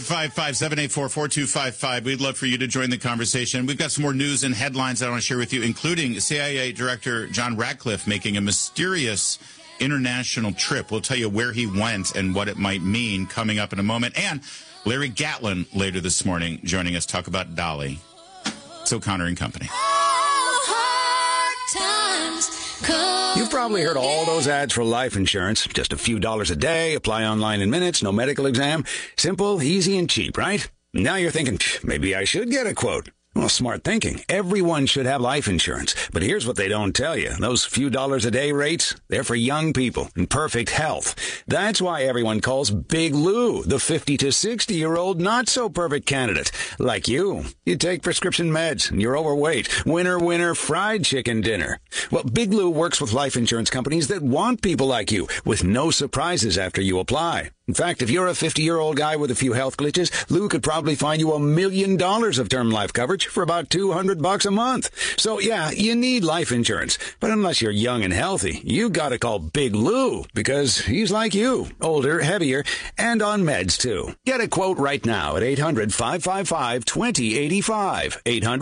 1-855-784-4255. We'd love for you to join the conversation. We've got some more news and headlines that I want to share with you, including CIA Director John Ratcliffe making a mysterious international trip. We'll tell you where he went and what it might mean coming up in a moment. And Larry Gatlin later this morning joining us to talk about Dolly. So O'Connor and Company. You've probably heard all those ads for life insurance. Just a few dollars a day, apply online in minutes, no medical exam. Simple, easy, and cheap, right? Now you're thinking, maybe I should get a quote. Well, smart thinking. Everyone should have life insurance. But here's what they don't tell you. Those few dollars a day rates, they're for young people in perfect health. That's why everyone calls Big Lou the 50 to 60-year-old not-so-perfect candidate. Like you. You take prescription meds, and you're overweight. Winner, fried chicken dinner. Well, Big Lou works with life insurance companies that want people like you, with no surprises after you apply. In fact, if you're a 50-year-old guy with a few health glitches, Lou could probably find you $1 million of term life coverage for about $200 a month. So, yeah, you need life insurance. But unless you're young and healthy, you gotta call Big Lou, because he's like you, older, heavier, and on meds, too. Get a quote right now at 800-555-2085,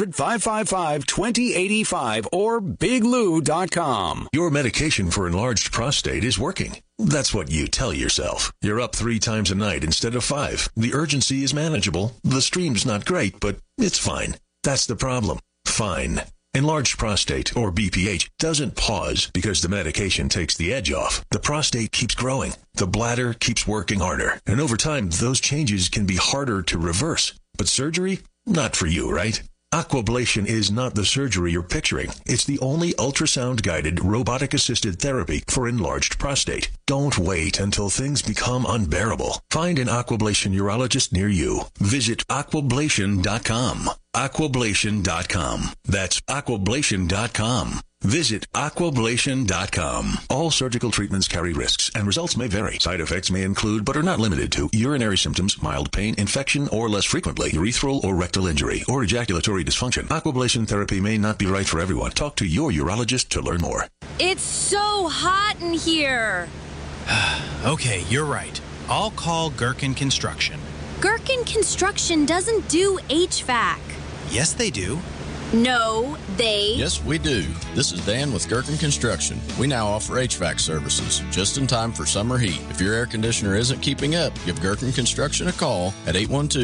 800-555-2085, or biglou.com. Your medication for enlarged prostate is working. That's what you tell yourself. You're up 3 times a night instead of 5. The urgency is manageable. The stream's not great, but it's fine. That's the problem. Fine. Enlarged prostate, or BPH, doesn't pause because the medication takes the edge off. The prostate keeps growing. The bladder keeps working harder. And over time, those changes can be harder to reverse. But surgery? Not for you, right? Aquablation is not the surgery you're picturing. It's the only ultrasound-guided, robotic-assisted therapy for enlarged prostate. Don't wait until things become unbearable. Find an Aquablation urologist near you. Visit aquablation.com. Aquablation.com. That's aquablation.com. Visit aquablation.com. All surgical treatments carry risks, and results may vary. Side effects may include, but are not limited to, urinary symptoms, mild pain, infection, or less frequently, urethral or rectal injury, or ejaculatory dysfunction. Aquablation therapy may not be right for everyone. Talk to your urologist to learn more. It's so hot in here. Okay, you're right. I'll call Gherkin Construction. Gherkin Construction doesn't do HVAC. Yes, they do. No, they... Yes, we do. This is Dan with Gherkin Construction. We now offer HVAC services, just in time for summer heat. If your air conditioner isn't keeping up, give Gherkin Construction a call at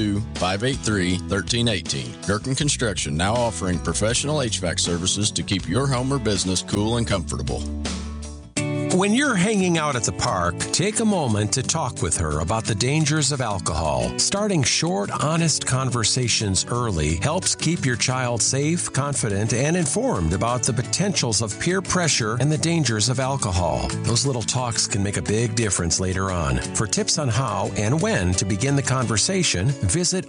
812-583-1318. Gherkin Construction, now offering professional HVAC services to keep your home or business cool and comfortable. When you're hanging out at the park, take a moment to talk with her about the dangers of alcohol. Starting short, honest conversations early helps keep your child safe, confident, and informed about the potentials of peer pressure and the dangers of alcohol. Those little talks can make a big difference later on. For tips on how and when to begin the conversation, visit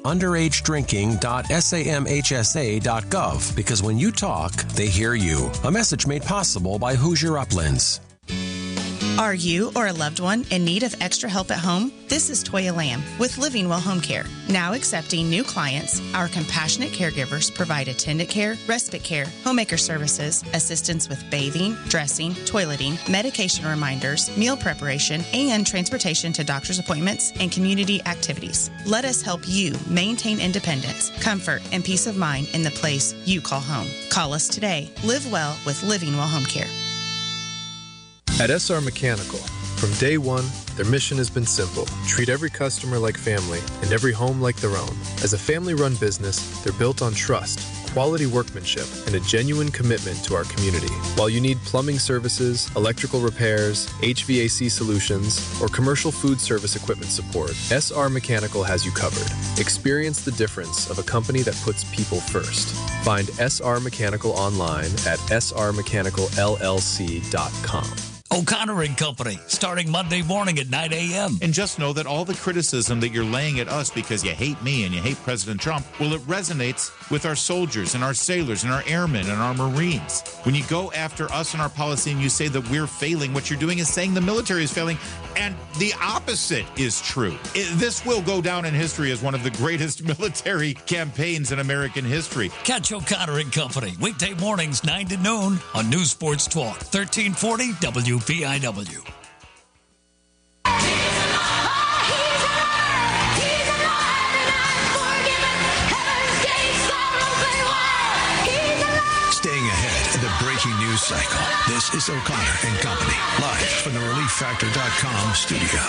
underagedrinking.samhsa.gov, because when you talk, they hear you. A message made possible by Hoosier Uplands. Are you or a loved one in need of extra help at home? This is Toya Lamb with Living Well Home Care. Now accepting new clients, our compassionate caregivers provide attendant care, respite care, homemaker services, assistance with bathing, dressing, toileting, medication reminders, meal preparation, and transportation to doctor's appointments and community activities. Let us help you maintain independence, comfort, and peace of mind in the place you call home. Call us today. Live well with Living Well Home Care. At SR Mechanical, from day one, their mission has been simple: treat every customer like family and every home like their own. As a family-run business, they're built on trust, quality workmanship, and a genuine commitment to our community. While you need plumbing services, electrical repairs, HVAC solutions, or commercial food service equipment support, SR Mechanical has you covered. Experience the difference of a company that puts people first. Find SR Mechanical online at srmechanicalllc.com. O'Connor and Company, starting Monday morning at 9 a.m. And just know that all the criticism that you're laying at us because you hate me and you hate President Trump, well, it resonates with our soldiers and our sailors and our airmen and our Marines. When you go after us and our policy and you say that we're failing, what you're doing is saying the military is failing, and the opposite is true. This will go down in history as one of the greatest military campaigns in American history. Catch O'Connor and Company, weekday mornings 9 to noon on News Sports Talk, 1340 WPIW. Mechanical. This is O'Connor and Company, live from the ReliefFactor.com studio.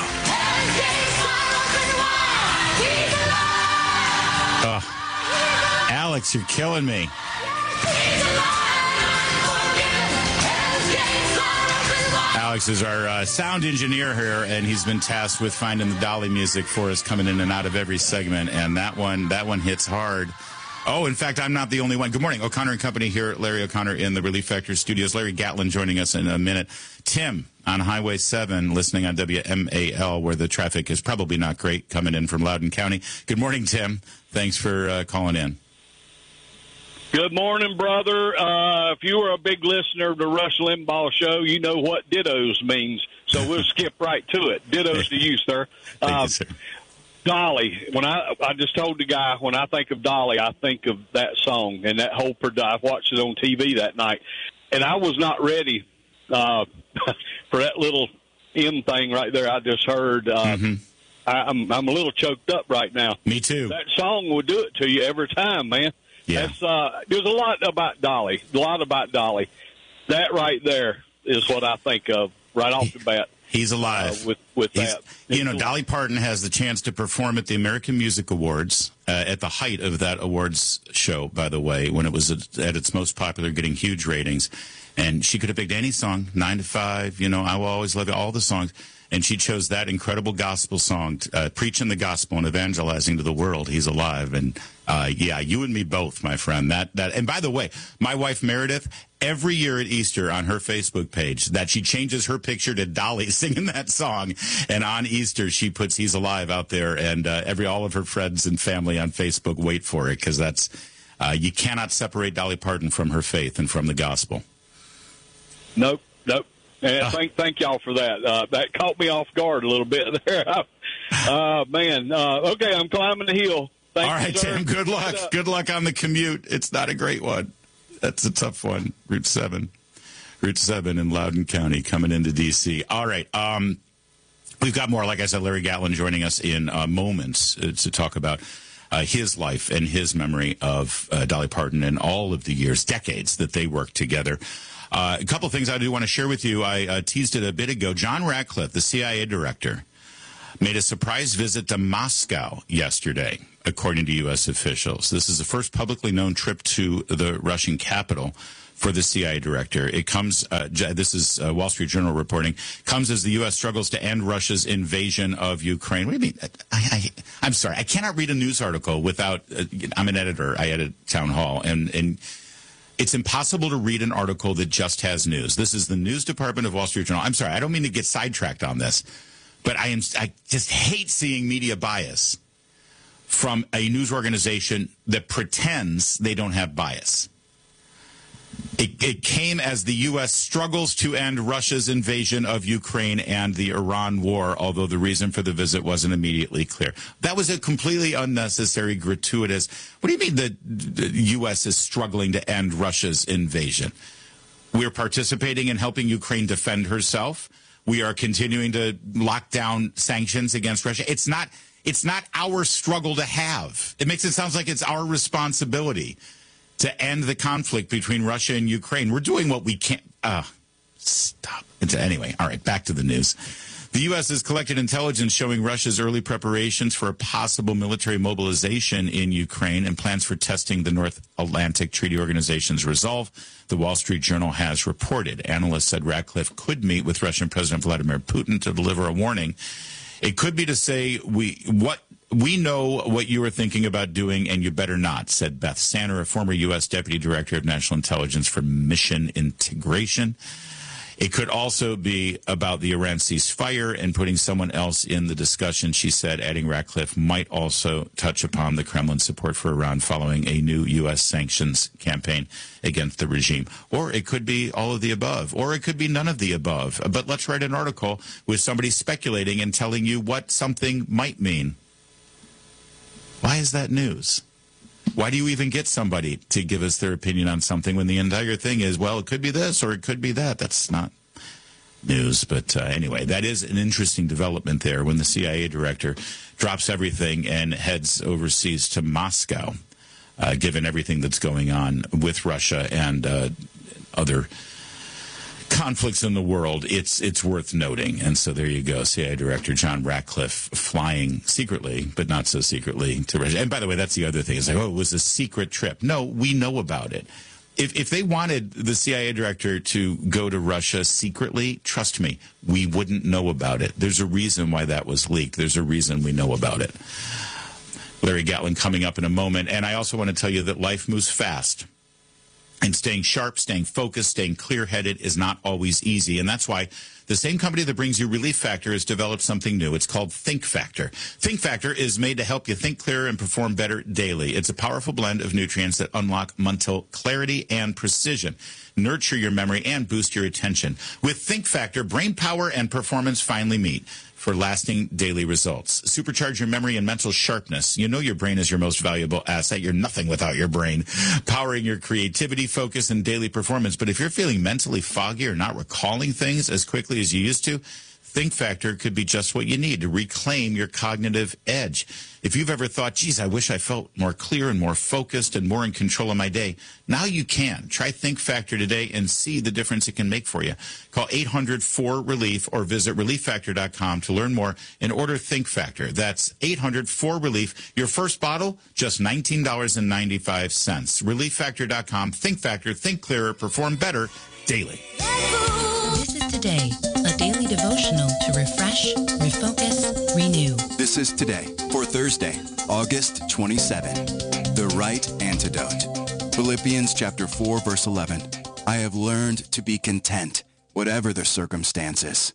Alex, you're killing me. Alex is our sound engineer here, and he's been tasked with finding the Dolly music for us coming in and out of every segment, and that one hits hard. Oh, in fact, I'm not the only one. Good morning. O'Connor and Company here. Larry O'Connor in the Relief Factor studios. Larry Gatlin joining us in a minute. Tim on Highway 7 listening on WMAL, where the traffic is probably not great, coming in from Loudoun County. Good morning, Tim. Thanks for calling in. Good morning, brother. If you were a big listener of the Rush Limbaugh show, you know what dittos means. So we'll skip right to it. Dittos to you, sir. Thank you, sir. Dolly, when I just told the guy, when I think of Dolly, I think of that song and that whole I watched it on TV that night, and I was not ready for that little M thing right there I just heard. I'm a little choked up right now. Me too. That song will do it to you every time, man. Yeah. There's a lot about Dolly. That right there is what I think of right off the bat. He's alive. With that. You know, Dolly Parton has the chance to perform at the American Music Awards at the height of that awards show, by the way, when it was at its most popular, getting huge ratings. And she could have picked any song, 9 to 5, you know, I Will Always Love You, all the songs. And she chose that incredible gospel song, preaching the gospel and evangelizing to the world. He's alive. And, yeah, you and me both, my friend. And by the way, my wife Meredith, every year at Easter on her Facebook page, that she changes her picture to Dolly singing that song. And on Easter, she puts He's Alive out there. And all of her friends and family on Facebook wait for it, because that's, you cannot separate Dolly Parton from her faith and from the gospel. Nope. And thank y'all for that. That caught me off guard a little bit there. Man. Okay, I'm climbing the hill. All right, Tim, good luck. Good luck on the commute. It's not a great one. That's a tough one. Route 7 in Loudoun County coming into D.C. All right. We've got more, like I said, Larry Gatlin joining us in moments to talk about his life and his memory of Dolly Parton and all of the years, decades that they worked together. A couple of things I do want to share with you. I teased it a bit ago. John Ratcliffe, the CIA director, made a surprise visit to Moscow yesterday, according to U.S. officials. This is the first publicly known trip to the Russian capital for the CIA director. It comes, this is Wall Street Journal reporting, comes as the U.S. struggles to end Russia's invasion of Ukraine. What do you mean? I'm sorry. I cannot read a news article without, I'm an editor. I edit Town Hall, and it's impossible to read an article that just has news. This is the news department of Wall Street Journal. I'm sorry, I don't mean to get sidetracked on this, but I just hate seeing media bias from a news organization that pretends they don't have bias. It came as the U.S. struggles to end Russia's invasion of Ukraine and the Iran war, although the reason for the visit wasn't immediately clear. That was a completely unnecessary, gratuitous. What do you mean the U.S. is struggling to end Russia's invasion? We're participating in helping Ukraine defend herself. We are continuing to lock down sanctions against Russia. It's not our struggle to have. It makes it sound like it's our responsibility to end the conflict between Russia and Ukraine. We're doing what we can. Stop. Anyway, all right, back to the news. The U.S. has collected intelligence showing Russia's early preparations for a possible military mobilization in Ukraine and plans for testing the North Atlantic Treaty Organization's resolve, the Wall Street Journal has reported. Analysts said Ratcliffe could meet with Russian President Vladimir Putin to deliver a warning. It could be to say, we know what you were thinking about doing, and you better not, said Beth Sanner, a former U.S. Deputy Director of National Intelligence for Mission Integration. It could also be about the Iran ceasefire and putting someone else in the discussion, she said, adding Ratcliffe might also touch upon the Kremlin's support for Iran following a new U.S. sanctions campaign against the regime. Or it could be all of the above, or it could be none of the above. But let's write an article with somebody speculating and telling you what something might mean. Why is that news? Why do you even get somebody to give us their opinion on something when the entire thing is, well, it could be this or it could be that? That's not news. But anyway, that is an interesting development there when the CIA director drops everything and heads overseas to Moscow, given everything that's going on with Russia and other conflicts in the world, it's worth noting. And so there you go. CIA Director John Ratcliffe flying secretly, but not so secretly, to Russia. And by the way, that's the other thing. It's like, it was a secret trip. No, we know about it. If they wanted the CIA director to go to Russia secretly, trust me, we wouldn't know about it. There's a reason why that was leaked. There's a reason we know about it. Larry Gatlin coming up in a moment. And I also want to tell you that life moves fast. And staying sharp, staying focused, staying clear-headed is not always easy. And that's why the same company that brings you Relief Factor has developed something new. It's called Think Factor. Think Factor is made to help you think clearer and perform better daily. It's a powerful blend of nutrients that unlock mental clarity and precision, nurture your memory, and boost your attention. With Think Factor, brain power and performance finally meet for lasting daily results. Supercharge your memory and mental sharpness. You know your brain is your most valuable asset. You're nothing without your brain. Powering your creativity, focus, and daily performance. But if you're feeling mentally foggy or not recalling things as quickly as you used to, Think Factor could be just what you need to reclaim your cognitive edge. If you've ever thought, geez, I wish I felt more clear and more focused and more in control of my day, now you can. Try Think Factor today and see the difference it can make for you. Call 800-4RELIEF or visit ReliefFactor.com to learn more and order Think Factor. That's 800-4RELIEF. Your first bottle, just $19.95. ReliefFactor.com. Think Factor. Think clearer. Perform better daily. This is Today, a daily devotional to refresh, refocus, renew. This is Today for Thursday, August 27. The right antidote. Philippians chapter 4, verse 11. I have learned to be content, whatever the circumstances.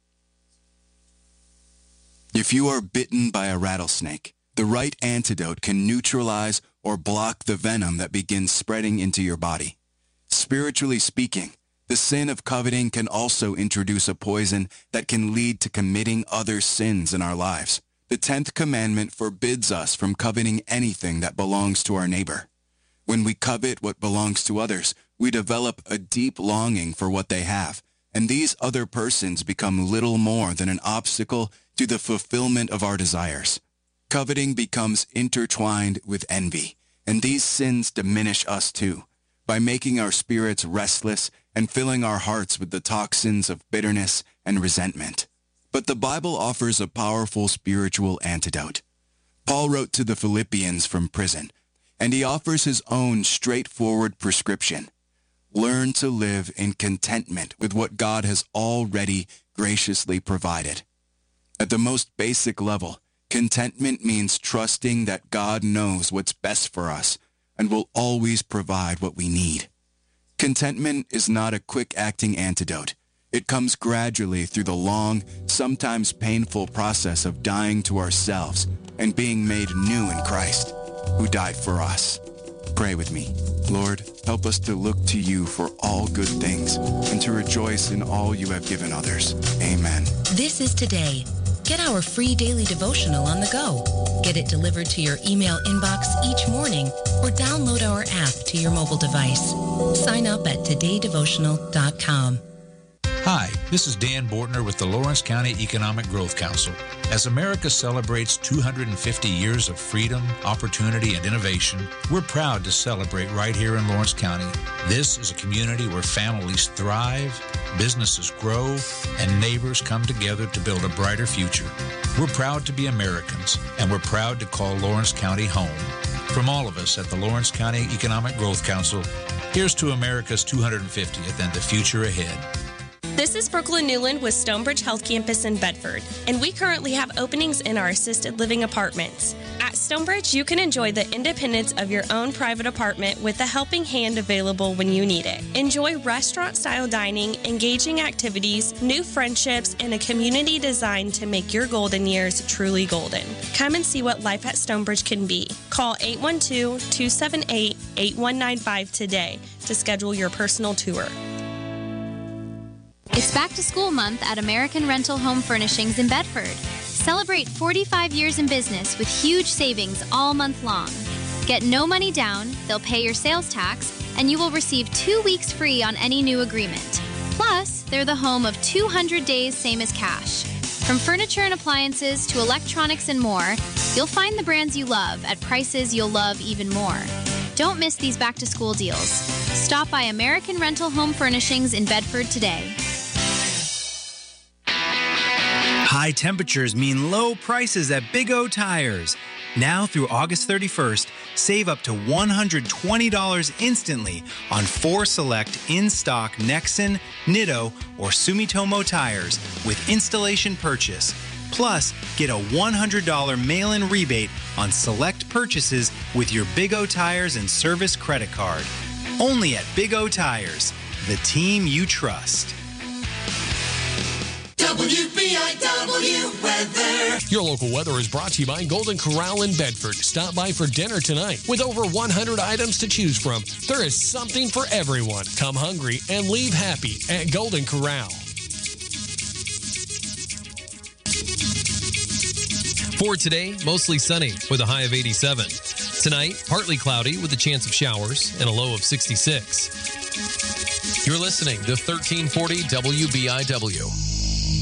If you are bitten by a rattlesnake, the right antidote can neutralize or block the venom that begins spreading into your body. Spiritually speaking, the sin of coveting can also introduce a poison that can lead to committing other sins in our lives. The 10th commandment forbids us from coveting anything that belongs to our neighbor. When we covet what belongs to others, we develop a deep longing for what they have, and these other persons become little more than an obstacle to the fulfillment of our desires. Coveting becomes intertwined with envy, and these sins diminish us too, by making our spirits restless and filling our hearts with the toxins of bitterness and resentment. But the Bible offers a powerful spiritual antidote. Paul wrote to the Philippians from prison, and he offers his own straightforward prescription. Learn to live in contentment with what God has already graciously provided. At the most basic level, contentment means trusting that God knows what's best for us and will always provide what we need. Contentment is not a quick-acting antidote. It comes gradually through the long, sometimes painful process of dying to ourselves and being made new in Christ, who died for us. Pray with me. Lord, help us to look to you for all good things and to rejoice in all you have given others. Amen. This is Today. Get our free daily devotional on the go. Get it delivered to your email inbox each morning or download our app to your mobile device. Sign up at todaydevotional.com. Hi, this is Dan Bortner with the Lawrence County Economic Growth Council. As America celebrates 250 years of freedom, opportunity, and innovation, we're proud to celebrate right here in Lawrence County. This is a community where families thrive, businesses grow, and neighbors come together to build a brighter future. We're proud to be Americans, and we're proud to call Lawrence County home. From all of us at the Lawrence County Economic Growth Council, here's to America's 250th and the future ahead. This is Brooklyn Newland with Stonebridge Health Campus in Bedford, and we currently have openings in our assisted living apartments. At Stonebridge, you can enjoy the independence of your own private apartment with a helping hand available when you need it. Enjoy restaurant-style dining, engaging activities, new friendships, and a community designed to make your golden years truly golden. Come and see what life at Stonebridge can be. Call 812-278-8195 today to schedule your personal tour. It's back to school month at American Rental Home Furnishings in Bedford. Celebrate 45 years in business with huge savings all month long. Get no money down, they'll pay your sales tax, and you will receive 2 weeks free on any new agreement. Plus, they're the home of 200 days same as cash. From furniture and appliances to electronics and more, you'll find the brands you love at prices you'll love even more. Don't miss these back-to-school deals. Stop by American Rental Home Furnishings in Bedford today. High temperatures mean low prices at Big O Tires. Now through August 31st, save up to $120 instantly on 4 select in-stock Nexen, Nitto, or Sumitomo tires with installation purchase. Plus, get a $100 mail-in rebate on select purchases with your Big O Tires and Service credit card. Only at Big O Tires, the team you trust. WBIW weather. Your local weather is brought to you by Golden Corral in Bedford. Stop by for dinner tonight. With over 100 items to choose from, there is something for everyone. Come hungry and leave happy at Golden Corral. For today, mostly sunny with a high of 87. Tonight, partly cloudy with a chance of showers and a low of 66. You're listening to 1340 WBIW.